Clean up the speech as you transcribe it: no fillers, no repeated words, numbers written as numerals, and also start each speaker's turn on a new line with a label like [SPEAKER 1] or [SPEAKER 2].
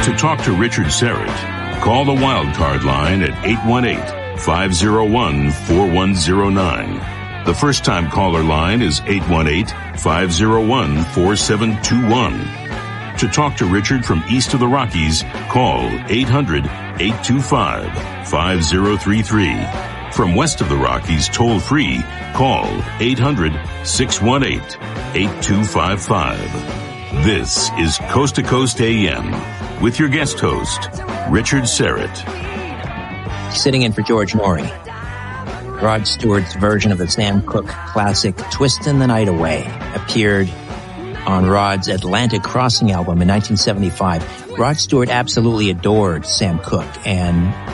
[SPEAKER 1] To talk to Richard Serrett, call the Wildcard line at 818-501-4109. The first-time caller line is 818-501-4721. To talk to Richard from east of the Rockies, call 800-825-5033. From west of the Rockies, toll-free, call 800-618-8255. This is Coast to Coast AM with your guest host, Richard Serrett.
[SPEAKER 2] Sitting in for George Norrie. Rod Stewart's version of the Sam Cooke classic Twistin' the Night Away appeared on Rod's Atlantic Crossing album in 1975. Rod Stewart absolutely adored Sam Cooke, and